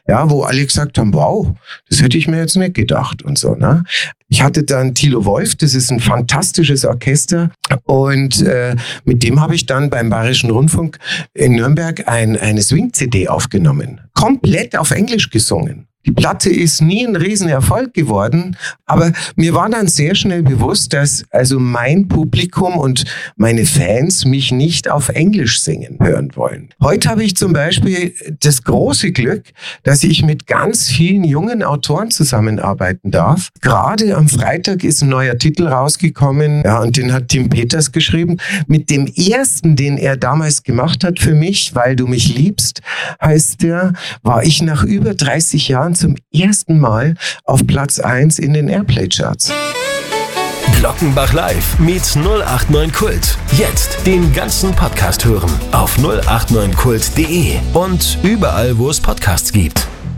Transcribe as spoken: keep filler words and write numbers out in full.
ja, wo alle gesagt haben, wow, das hätte ich mir jetzt nicht gedacht und so, ne? Ich hatte dann Thilo Wolf, das ist ein fantastisches Orchester und äh, mit dem habe ich dann beim Bayerischen Rundfunk in Nürnberg ein, eine Swing-C D aufgenommen. Komplett auf Englisch gesungen. Die Platte ist nie ein Riesenerfolg geworden, aber mir war dann sehr schnell bewusst, dass also mein Publikum und meine Fans mich nicht auf Englisch singen hören wollen. Heute habe ich zum Beispiel das große Glück, dass ich mit ganz vielen jungen Autoren zusammenarbeiten darf. Gerade am Freitag ist ein neuer Titel rausgekommen, ja, und den hat Tim Peters geschrieben. Mit dem ersten, den er damals gemacht hat für mich, Weil du mich liebst, heißt der, war ich nach über dreißig Jahren zum ersten Mal auf Platz eins in den Airplay-Charts. Glockenbach Live mit null acht neun Kult. Jetzt den ganzen Podcast hören auf null acht neun kult punkt de und überall, wo es Podcasts gibt.